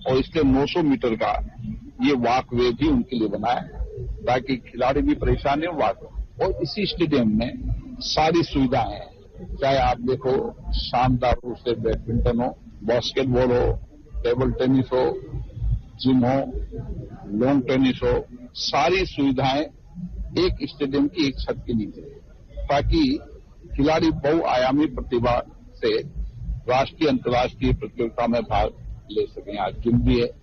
और इसलिए 900 मीटर का ये वॉकवे भी उनके लिए बना है ताकि खिलाड़ी भी परेशान नहीं वॉक। और इसी स्टेडियम में सारी सुविधाएं हैं, चाहे आप देखो शानदार रूप से बैडमिंटन हो, बास्केटबॉल हो, टेबल टेनिस हो, जिम हो, लॉन टेनिस हो, सारी सुविधाएं एक स्टेडियम की एक छत के नीचे ताकि खिलाड़ी बहुआयामी प्रतिभा से राष्ट्रीय अंतर्राष्ट्रीय प्रतियोगिता में भाग ले सकें। आज जिम भी है।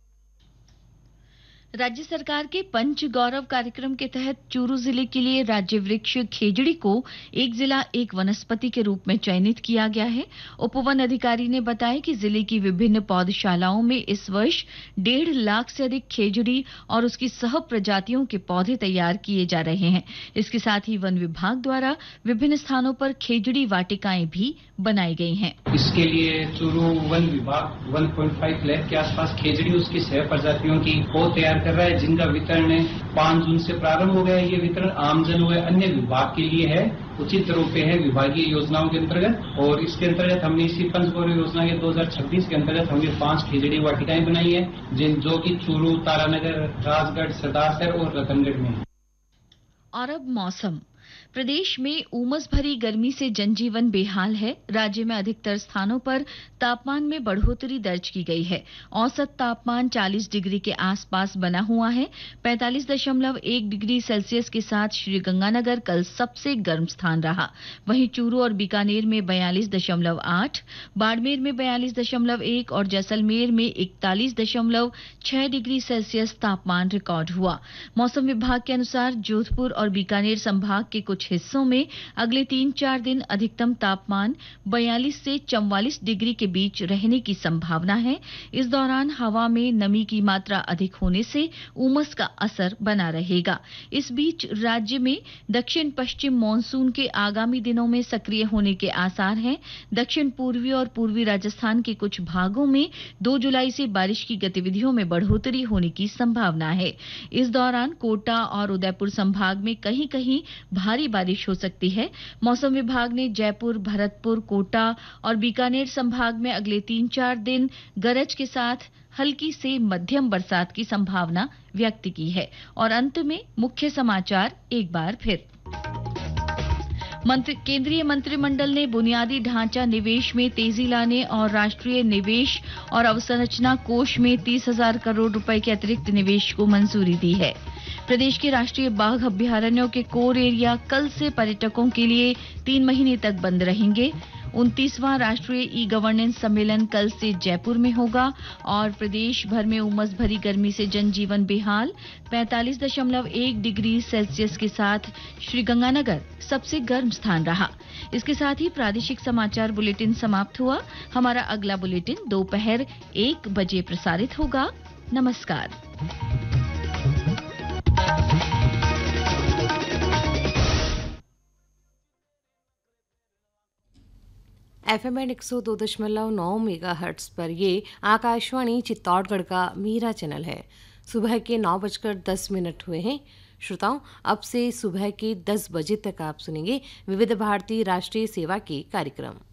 राज्य सरकार के पंच गौरव कार्यक्रम के तहत चूरू जिले के लिए राज्य वृक्ष खेजड़ी को एक जिला एक वनस्पति के रूप में चयनित किया गया है। उपवन अधिकारी ने बताया कि जिले की विभिन्न पौधशालाओं में इस वर्ष 1.5 लाख से अधिक खेजड़ी और उसकी सह प्रजातियों के पौधे तैयार किए जा रहे हैं। इसके साथ ही वन विभाग द्वारा विभिन्न स्थानों पर खेजड़ी वाटिकाएं भी बनाई गई हैं। इसके लिए चूरू वन विभाग 1.5 लाख के आसपास खेजड़ी उसकी सह प्रजातियों की पौध तैयार कर रहा है, जिनका वितरण 5 जून से प्रारंभ हो गया है। ये वितरण आमजन व अन्य विभाग के लिए है, उचित रूप से है विभागीय योजनाओं के अंतर्गत। और इसके अंतर्गत हमने इसी पंचगौरव योजना के 2026 के अंतर्गत हमने 5 खेजड़ी वाटिकाएं बनाई है, जो कि चूरू, तारानगर, राजगढ़, सरदारसर और रतनगढ़ में है। और अब मौसम। प्रदेश में उमस भरी गर्मी से जनजीवन बेहाल है। राज्य में अधिकतर स्थानों पर तापमान में बढ़ोतरी दर्ज की गई है। औसत तापमान 40 डिग्री के आसपास बना हुआ है। 45.1 डिग्री सेल्सियस के साथ श्रीगंगानगर कल सबसे गर्म स्थान रहा। वहीं चूरू और बीकानेर में 42.8, बाड़मेर में 42.1 और जैसलमेर में 41.6 डिग्री सेल्सियस तापमान रिकॉर्ड हुआ। मौसम विभाग के अनुसार जोधपुर और बीकानेर संभाग के कुछ हिस्सों में अगले 3-4 दिन अधिकतम तापमान 42 से 44 डिग्री के बीच रहने की संभावना है। इस दौरान हवा में नमी की मात्रा अधिक होने से उमस का असर बना रहेगा। इस बीच राज्य में दक्षिण पश्चिम मानसून के आगामी दिनों में सक्रिय होने के आसार हैं। दक्षिण पूर्वी और पूर्वी राजस्थान के कुछ भागों में 2 जुलाई से बारिश की गतिविधियों में बढ़ोतरी होने की संभावना है। इस दौरान कोटा और उदयपुर संभाग में कहीं-कहीं भारी बारिश हो सकती है। मौसम विभाग ने जयपुर, भरतपुर, कोटा और बीकानेर संभाग में अगले 3-4 दिन गरज के साथ हल्की से मध्यम बरसात की संभावना व्यक्त की है। और अंत में मुख्य समाचार एक बार फिर। केंद्रीय मंत्रिमंडल ने बुनियादी ढांचा निवेश में तेजी लाने और राष्ट्रीय निवेश और अवसंरचना कोष में 30,000 करोड़ रुपए के अतिरिक्त निवेश को मंजूरी दी है। प्रदेश के राष्ट्रीय बाघ अभ्यारण्यों के कोर एरिया कल से पर्यटकों के लिए 3 महीने तक बंद रहेंगे। 29वां राष्ट्रीय ई गवर्नेंस सम्मेलन कल से जयपुर में होगा। और प्रदेश भर में उमस भरी गर्मी से जनजीवन बेहाल। 45.1 डिग्री सेल्सियस के साथ श्रीगंगानगर सबसे गर्म स्थान रहा। इसके साथ ही प्रादेशिक समाचार बुलेटिन समाप्त हुआ। हमारा अगला बुलेटिन दोपहर 1 बजे प्रसारित होगा। नमस्कार। FM 102.9 मेगाहर्ट्ज पर ये आकाशवाणी चित्तौड़गढ़ का मीरा चैनल है। सुबह के 9:10 हुए हैं। श्रोताओं, अब से सुबह के 10 बजे तक आप सुनेंगे विविध भारती राष्ट्रीय सेवा के कार्यक्रम।